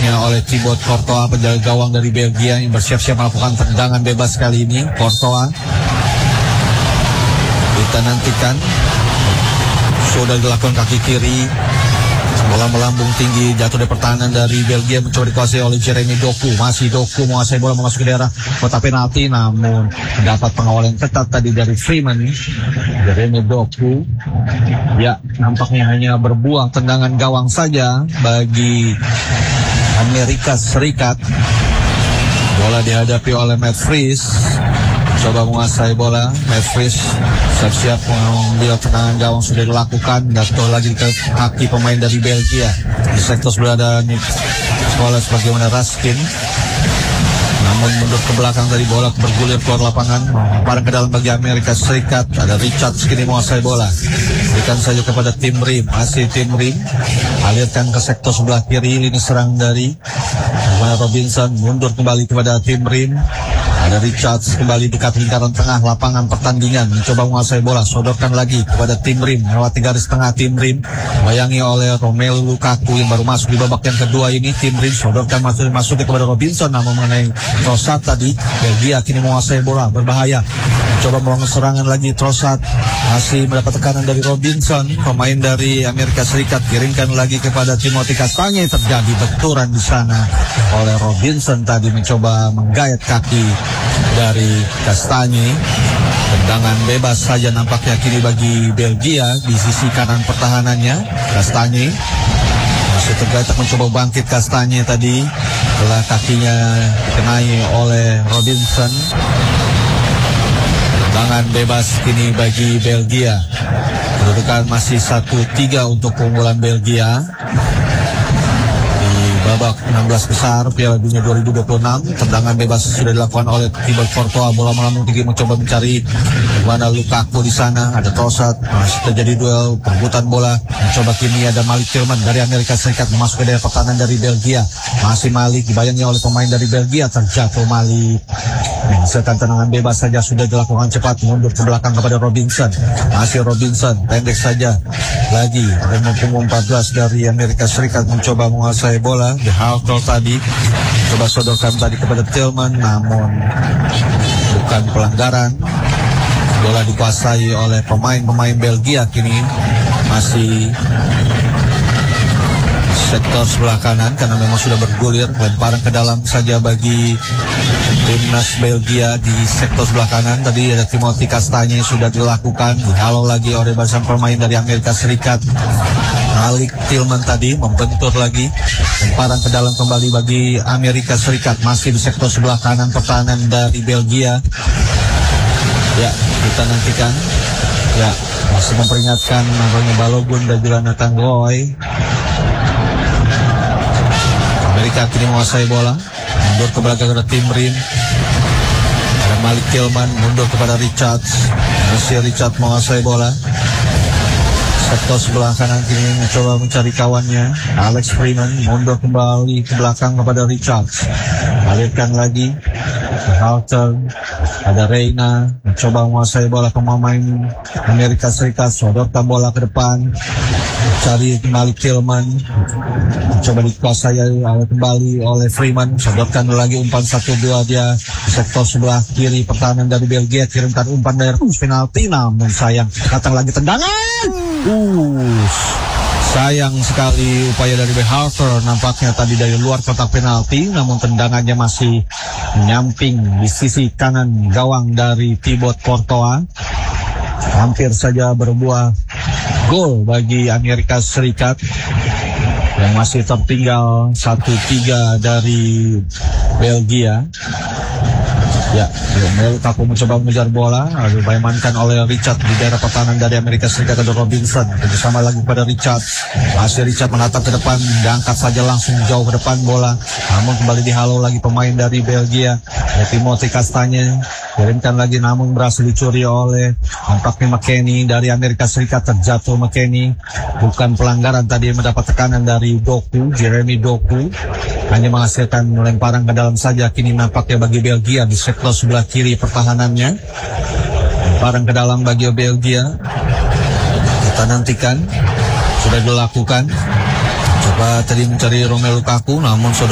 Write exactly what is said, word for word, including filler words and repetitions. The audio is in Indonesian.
nampaknya oleh Thibaut Courtois, penjaga gawang dari Belgia yang bersiap-siap melakukan tendangan bebas kali ini. Courtois kita nantikan, sudah dilakukan kaki kiri, bola melambung tinggi, jatuh dari pertahanan dari Belgia, mencoba dikuasai oleh Jeremy Doku. Masih Doku menguasai bola memasuki daerah kotak penalti, namun mendapat pengawalan ketat tadi dari Freeman. Jeremy Doku, ya, nampaknya hanya berbuang tendangan gawang saja bagi Amerika Serikat. Bola dihadapi oleh Matt Fries, coba menguasai bola. Matt Fries siap-siap mengambil tendangan gawang, sudah dilakukan, jatuh lagi ke kaki pemain dari Belgia. Di sektor sebelah ada Nicolas bagaimana Raskin, namun mundur ke belakang dari bola bergulir keluar lapangan, barang ke dalam bagi Amerika Serikat. Ada Richards kini menguasai bola, berikan saja kepada tim Rim, masih tim Rim, alirkan ke sektor sebelah kiri, lini serang dari Robinson, mundur kembali kepada tim Rim. Ada Richards kembali dekat lingkaran tengah lapangan pertandingan, mencoba menguasai bola, sodorkan lagi kepada tim Rim, melewati garis tengah tim Rim, bayangi oleh Romelu Lukaku yang baru masuk di babak yang kedua ini. Tim Rim sodorkan masuk masuk kepada Robinson, namun mengenai Trossard tadi. Belgia kini menguasai bola, berbahaya, mencoba melakukan serangan lagi. Trossard masih mendapat tekanan dari Robinson, pemain dari Amerika Serikat, kirimkan lagi kepada Timothy Castagne. Terjadi benturan di sana oleh Robinson tadi, mencoba menggayat kaki dari Castagne. Tendangan bebas saja nampaknya kini bagi Belgia di sisi kanan pertahanannya. Castagne masih tergeletak, mencoba bangkit Castagne tadi setelah kakinya dikenai oleh Robinson. Tendangan bebas kini bagi Belgia. Kedudukan masih satu tiga untuk keunggulan Belgia babak enam belas besar Piala Dunia dua ribu dua puluh enam. Tendangan bebas sudah dilakukan oleh Thibaut Courtois, bola melambung tinggi, mencoba mencari mana Lukaku di sana. Ada Trossard, masih terjadi duel perebutan bola, mencoba kini ada Malik Tillman dari Amerika Serikat masuk ke daerah pertahanan dari Belgia. Masih Malik dibayangi oleh pemain dari Belgia, terjatuh Malik. Menghasilkan tendangan bebas saja sudah dilakukan cepat, mundur ke belakang kepada Robinson. Masih Robinson, pendek saja lagi. Nomor punggung empat belas dari Amerika Serikat mencoba menguasai bola. The Halter tadi coba sodorkan tadi kepada Tillman, namun bukan pelanggaran. Bola dikuasai oleh pemain-pemain Belgia kini masih sektor sebelah kanan karena memang sudah bergulir. Lemparan ke dalam saja bagi timnas Belgia di sektor sebelah kanan. Tadi ada Timothy Castagne sudah dilakukan, dihalau lagi oleh barisan pemain dari Amerika Serikat. Malik Tillman tadi membentur lagi, lemparan ke dalam kembali bagi Amerika Serikat, masih di sektor sebelah kanan pertahanan dari Belgia. Ya, kita nantikan. Ya, masih memperingatkan namanya Balogun dan juga Nathan Roy. Amerika kini menguasai bola, mundur ke belakang ke tim Rim. Ada Malik Tillman mundur kepada Richards, masih Richards menguasai bola. Sektor sebelah kanan kini mencoba mencari kawannya. Alex Freeman mundur kembali ke belakang kepada Richards, alirkan lagi Halter. Ada Reina mencoba menguasai bola, pemain Amerika Serikat sodorkan bola ke depan, cari Malik Tillman, mencoba dikuasai oleh kembali oleh Freeman, sodorkan lagi umpan satu dua dia di sektor sebelah kiri pertahanan dari Belgia, kirimkan umpan dari penalti, namun sayang datang lagi tendangan. Uh, sayang sekali upaya dari Harter, nampaknya tadi dari luar kotak penalti, namun tendangannya masih menyamping di sisi kanan gawang dari Thibaut Courtois. Hampir saja berbuah gol bagi Amerika Serikat yang masih tertinggal satu tiga dari Belgia. Ya, Lukaku mencoba mengejar bola, lalu diamankan oleh Richard di daerah pertahanan dari Amerika Serikat. Ada Robinson, bersama lagi pada Richard. Masih Richard menatap ke depan, diangkat saja langsung jauh ke depan bola, namun kembali dihalau lagi pemain dari Belgia. Timothy Castagne kirimkan lagi, namun berhasil dicuri oleh nampaknya McKennie dari Amerika Serikat. Terjatuh McKennie, bukan pelanggaran tadi, mendapat tekanan dari Doku, Jeremy Doku, hanya menghasilkan lemparan ke dalam saja. Kini nampaknya bagi Belgia di sektor sebelah kiri pertahanannya, lemparan ke dalam bagi Belgia. Kita nantikan, sudah dilakukan, coba tadi mencari Romelu Lukaku, namun